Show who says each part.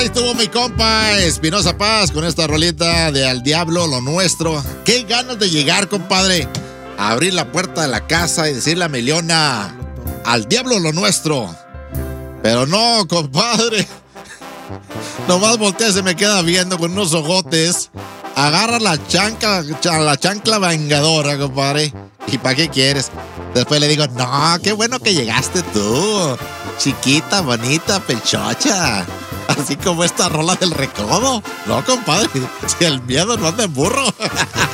Speaker 1: Ahí estuvo mi compa Espinosa Paz con esta rolita de Al Diablo lo Nuestro. Qué ganas de llegar, compadre, a abrir la puerta de la casa y decirle a Miliona, al diablo lo nuestro. Pero no, compadre. Nomás voltea y se me queda viendo con unos ojotes. Agarra la chancla vengadora, compadre. ¿Y para qué quieres? Después le digo, no, qué bueno que llegaste tú. Chiquita, bonita, pechocha. Así como esta rola del recodo. No, compadre, si el miedo no anda en burro.